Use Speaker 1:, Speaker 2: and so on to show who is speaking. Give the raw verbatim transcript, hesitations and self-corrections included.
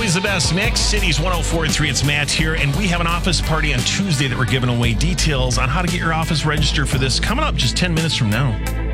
Speaker 1: always the best mix. Cities one oh four point three. It's Matt here, and we have an office party on Tuesday that we're giving away. Details on how to get your office registered for this coming up just ten minutes from now.